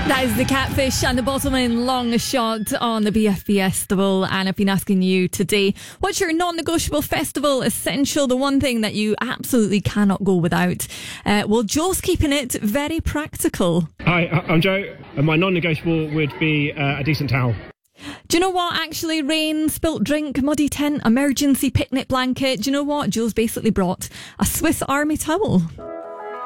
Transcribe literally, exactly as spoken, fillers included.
That is the Catfish and the Bottlemen long shot on the B F Festival. And I've been asking you today, what's your non-negotiable festival essential? The one thing that you absolutely cannot go without. Uh, well, Joe's keeping it very practical. Hi, I'm Joe, and my non-negotiable would be uh, a decent towel. Do you know what? Actually, rain, spilt drink, muddy tent, emergency picnic blanket. Do you know what? Joe's basically brought a Swiss Army towel.